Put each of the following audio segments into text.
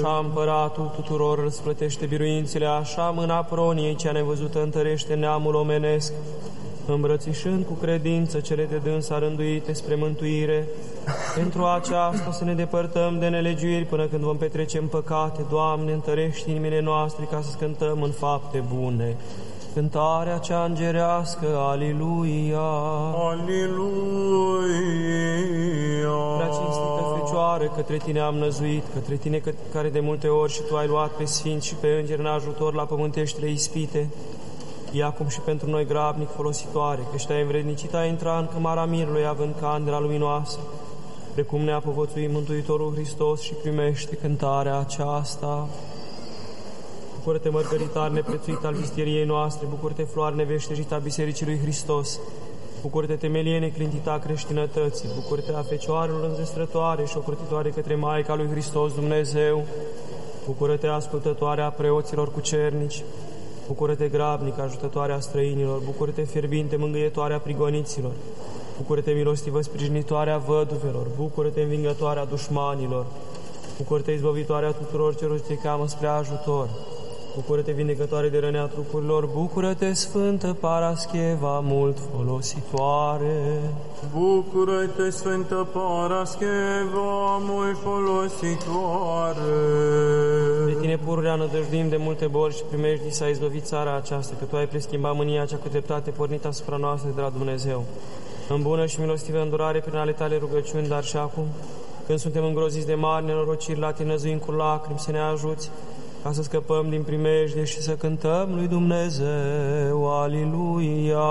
Așa împăratul tuturor răsplătește biruințele, așa mâna proniei cea nevăzută întărește neamul omenesc, îmbrățișând cu credință cele de dânsa rânduite spre mântuire. Pentru aceasta să ne depărtăm de nelegiuiri până când vom petrece în păcate. Doamne, întărește inimile noastre ca să cântăm în fapte bune cântarea cea îngerească, Aliluia! Aliluia! Prea cinstită Fecioară, către Tine am năzuit, către Tine care de multe ori și Tu ai luat pe sfinți și pe îngeri în ajutor la pământeștile ispite, ia acum și pentru noi grabnic folositoare, căci Te-ai învrednicit a intra în cămara mirului având candela luminoasă, precum ne-a povățuit Mântuitorul Hristos, și primește cântarea aceasta. Bucură-te, mărgăritar neprețuit al vistieriei noastre, bucură-te, floare neveștejit a Bisericii lui Hristos, bucură-te, temelie neclintită a creștinătății, bucură-te, a Fecioarelor înzestrătoare și ocrotitoare către Maica lui Hristos Dumnezeu, bucură-te, ascultătoare a preoților cucernici, bucură-te, grabnic ajutătoare a străinilor, bucură-te, fierbinte mângâietoare a prigoniților, bucură-te, milostivă sprijinitoare a văduvelor, bucură-te, învingătoare a dușmanilor, bucură-te, izbăvitoare a tuturor celor ce Te cheamă spre ajutor, bucură-te, vindecătoare de rănea trupurilor, bucură-te, Sfântă Parascheva, mult folositoare. Bucură-te, Sfântă Parascheva, mult folositoare. De Tine pururea nădăjduim de multe boli și primești să ai izbăvit țara aceasta, că Tu ai preschimbat mânia cea cu dreptate pornită asupra noastră de la Dumnezeu. În bună și milostivă îndurare prin ale Tale rugăciuni, dar și acum, când suntem îngroziți de mari nenorociri, la Tine năzuim cu lacrimi, să ne ajuți ca să scăpăm din primejde și să cântăm lui Dumnezeu. Aliluia!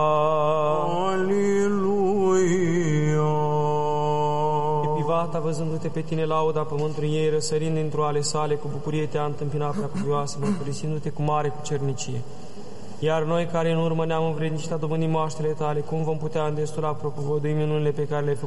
Aliluia! Epivata, văzându-te pe Tine, lauda pământului ei, răsărind dintr-o ale sale, cu bucurie Te-a întâmpinat prea cuvioasă, mărturisindu-te cu mare cucernicie. Iar noi, care în urmă ne-am învrednicit a dobândi moaștele Tale, cum vom putea îndestula propovădui minunile pe care le-ai făcut